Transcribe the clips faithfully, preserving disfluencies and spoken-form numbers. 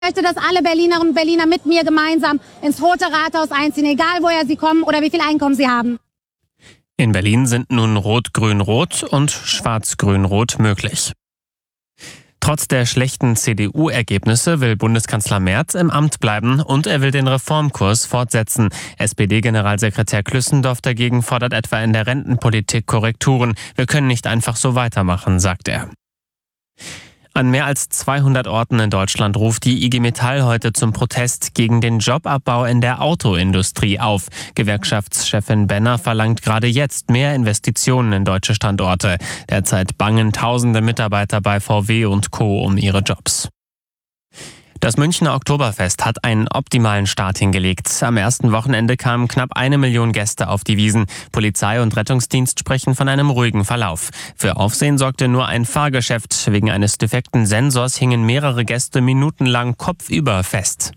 Ich möchte, dass alle Berlinerinnen und Berliner mit mir gemeinsam ins Rote Rathaus einziehen, egal woher sie kommen oder wie viel Einkommen sie haben. In Berlin sind nun Rot-Grün-Rot und Schwarz-Grün-Rot möglich. Trotz der schlechten C D U-Ergebnisse will Bundeskanzler Merz im Amt bleiben und er will den Reformkurs fortsetzen. S P D-Generalsekretär Klüssendorf dagegen fordert etwa in der Rentenpolitik Korrekturen. Wir können nicht einfach so weitermachen, sagt er. An mehr als zweihundert Orten in Deutschland ruft die I G Metall heute zum Protest gegen den Jobabbau in der Autoindustrie auf. Gewerkschaftschefin Benner verlangt gerade jetzt mehr Investitionen in deutsche Standorte. Derzeit bangen tausende Mitarbeiter bei V W und Co. um ihre Jobs. Das Münchner Oktoberfest hat einen optimalen Start hingelegt. Am ersten Wochenende kamen knapp eine Million Gäste auf die Wiesn. Polizei und Rettungsdienst sprechen von einem ruhigen Verlauf. Für Aufsehen sorgte nur ein Fahrgeschäft. Wegen eines defekten Sensors hingen mehrere Gäste minutenlang kopfüber fest.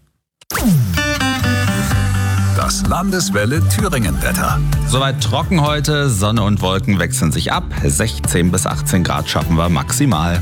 Das Landeswelle Thüringen-Wetter. Soweit trocken heute, Sonne und Wolken wechseln sich ab. sechzehn bis achtzehn Grad schaffen wir maximal.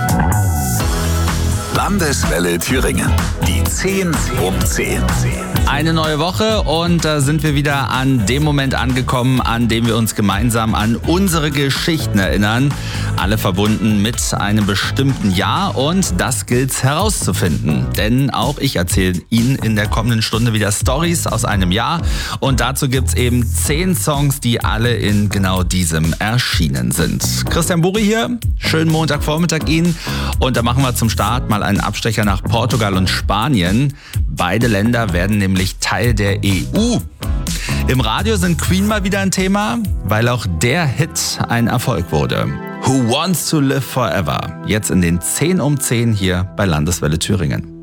Landeswelle Thüringen. Die zehn um zehn. Eine neue Woche und da sind wir wieder an dem Moment angekommen, an dem wir uns gemeinsam an unsere Geschichten erinnern. Alle verbunden mit einem bestimmten Jahr und das gilt's herauszufinden. Denn auch ich erzähle Ihnen in der kommenden Stunde wieder Storys aus einem Jahr und dazu gibt's eben zehn Songs, die alle in genau diesem erschienen sind. Christian Buri hier, schönen Montagvormittag Ihnen und da machen wir zum Start mal einen Abstecher nach Portugal und Spanien. Beide Länder werden nämlich Teil der E U. Im Radio sind Queen mal wieder ein Thema, weil auch der Hit ein Erfolg wurde. Who Wants to Live Forever? Jetzt in den zehn um zehn hier bei Landeswelle Thüringen.